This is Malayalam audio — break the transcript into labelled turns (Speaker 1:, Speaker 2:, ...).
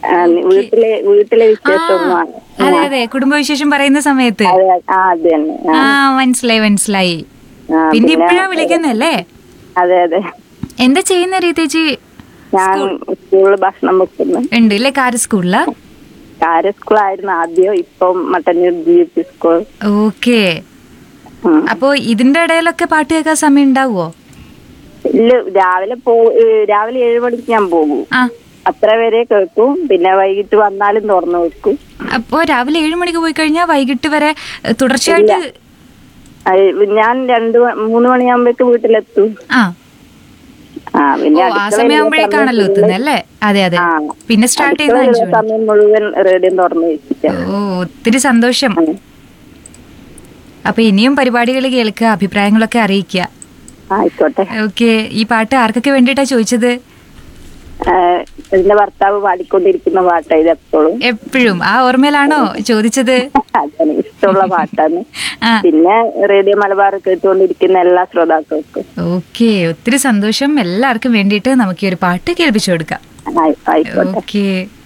Speaker 1: വീട്ടിലെ വിശേഷമൊന്നും.
Speaker 2: അതെ അതെ, കുടുംബവിശേഷം പറയുന്ന സമയത്ത്.
Speaker 1: അത് തന്നെ.
Speaker 2: മനസ്സിലായി. പിന്നെ ഇപ്പഴാ വിളിക്കുന്നല്ലേ?
Speaker 1: അതെ അതെ.
Speaker 2: എന്താ ചെയ്യുന്ന രീതേച്ചി?
Speaker 1: ഞാൻ സ്കൂളിൽ ഭക്ഷണം വെക്കുന്നു.
Speaker 2: ഉണ്ട് അല്ലേ? സ്കൂളിലാ?
Speaker 1: സ്കൂളായിരുന്നു ആദ്യം, ഇപ്പം മട്ടന്നൂർ GP സ്കൂൾ.
Speaker 2: ഓക്കെ. അപ്പൊ ഇതിന്റെ ഇടയിലൊക്കെ പാട്ട് കേൾക്കാൻ സമയം ഉണ്ടാവുമോ?
Speaker 1: ഇല്ല, രാവിലെ 7 മണിക്ക് ഞാൻ പോകും. അത്ര വരെ കേൾക്കും. പിന്നെ വൈകിട്ട് വന്നാലും തുറന്നു വെക്കും.
Speaker 2: അപ്പൊ രാവിലെ 7 മണിക്ക് പോയി കഴിഞ്ഞാൽ വൈകിട്ട് വരെ തുടർച്ചയായിട്ട്?
Speaker 1: ഞാൻ 3 മണിയാകുമ്പോഴേക്ക് വീട്ടിലെത്തും.
Speaker 2: പിന്നെ ആ സമയമാകുമ്പോഴേക്കാണല്ലോ എത്തുന്നത് അല്ലേ? അതെ അതെ. പിന്നെ സ്റ്റാർട്ട് ചെയ്യുന്ന
Speaker 1: സമയം മുഴുവൻ റേഡിയോ തുറന്നു വെച്ചിട്ട്.
Speaker 2: ഒത്തിരി സന്തോഷം. അപ്പൊ ഇനിയും പരിപാടികൾ കേൾക്കുക, അഭിപ്രായങ്ങളൊക്കെ അറിയിക്കുക.
Speaker 1: ആയിക്കോട്ടെ.
Speaker 2: ഓക്കെ. ഈ പാട്ട് ആർക്കൊക്കെ വേണ്ടിയിട്ടാ ചോദിച്ചത്?
Speaker 1: എന്റെ ഭർത്താവ് പാടിക്കൊണ്ടിരിക്കുന്ന പാട്ടാ ഇത്
Speaker 2: എപ്പോഴും. ആ ഓർമ്മയിലാണോ ചോദിച്ചത്?
Speaker 1: അതാണ്, ഇഷ്ടമുള്ള പാട്ടാണ്. പിന്നെ റേഡിയോ മലബാർ കേട്ടുകൊണ്ടിരിക്കുന്ന എല്ലാ ശ്രോതാക്കൾക്കും
Speaker 2: ഓക്കെ. ഒത്തിരി സന്തോഷം. എല്ലാവർക്കും വേണ്ടിയിട്ട് നമുക്ക് ഈ ഒരു പാട്ട് കേൾപ്പിച്ചു കൊടുക്കാം.
Speaker 1: ആയിക്കോട്ടെ.
Speaker 2: ഓക്കെ.